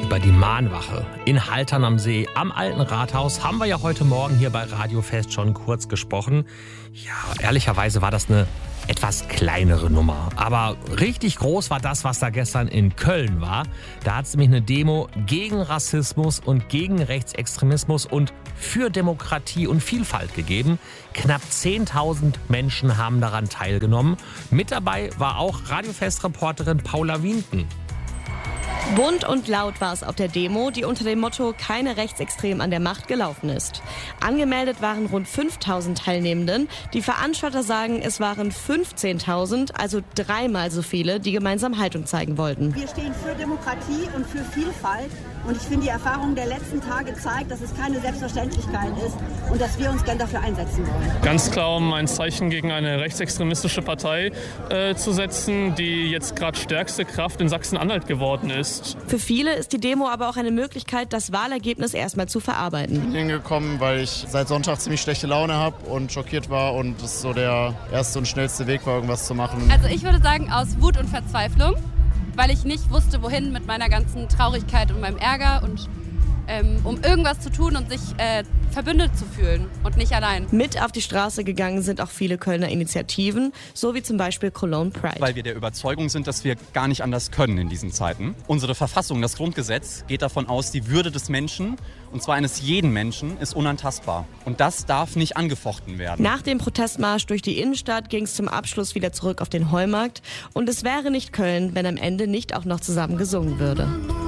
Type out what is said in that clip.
über die Mahnwache in Haltern am See am Alten Rathaus haben wir ja heute Morgen hier bei Radio Fest schon kurz gesprochen. Ja, ehrlicherweise war das eine etwas kleinere Nummer. Aber richtig groß war das, was da gestern in Köln war. Da hat es nämlich eine Demo gegen Rassismus und gegen Rechtsextremismus und für Demokratie und Vielfalt gegeben. Knapp 10.000 Menschen haben daran teilgenommen. Mit dabei war auch Radio Fest-Reporterin Paula Wienken. Bunt und laut war es auf der Demo, die unter dem Motto "Keine Rechtsextremen an der Macht" gelaufen ist. Angemeldet waren rund 5.000 Teilnehmenden. Die Veranstalter sagen, es waren 15.000, also dreimal so viele, die gemeinsam Haltung zeigen wollten. Wir stehen für Demokratie und für Vielfalt. Und ich finde, die Erfahrung der letzten Tage zeigt, dass es keine Selbstverständlichkeit ist und dass wir uns gern dafür einsetzen wollen. Ganz klar, um ein Zeichen gegen eine rechtsextremistische Partei zu setzen, die jetzt gerade stärkste Kraft in Sachsen-Anhalt geworden ist. Für viele ist die Demo aber auch eine Möglichkeit, das Wahlergebnis erstmal zu verarbeiten. Ich bin hingekommen, weil ich seit Sonntag ziemlich schlechte Laune habe und schockiert war und es so der erste und schnellste Weg war, irgendwas zu machen. Also ich würde sagen, aus Wut und Verzweiflung, weil ich nicht wusste, wohin mit meiner ganzen Traurigkeit und meinem Ärger und um irgendwas zu tun und sich verbündet zu fühlen und nicht allein. Mit auf die Straße gegangen sind auch viele Kölner Initiativen, so wie zum Beispiel Cologne Pride. Weil wir der Überzeugung sind, dass wir gar nicht anders können in diesen Zeiten. Unsere Verfassung, das Grundgesetz, geht davon aus, die Würde des Menschen, und zwar eines jeden Menschen, ist unantastbar. Und das darf nicht angefochten werden. Nach dem Protestmarsch durch die Innenstadt ging es zum Abschluss wieder zurück auf den Heumarkt. Und es wäre nicht Köln, wenn am Ende nicht auch noch zusammen gesungen würde.